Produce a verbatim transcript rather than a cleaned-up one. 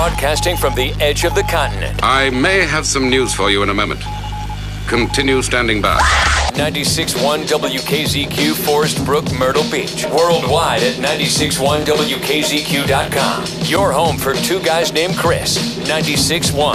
Broadcasting from the edge of the continent. I may have some news for you in a moment. Continue standing by. ninety-six point one W K Z Q, Forest Brook, Myrtle Beach. Worldwide at ninety-six point one W K Z Q dot com. Your home for two guys named Chris. ninety-six point one.